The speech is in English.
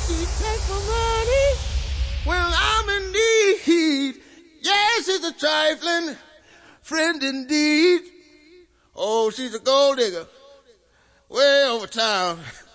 She takes my money when I'm in need. Yes, she's a trifling friend indeed. Oh, she's a gold digger way over town.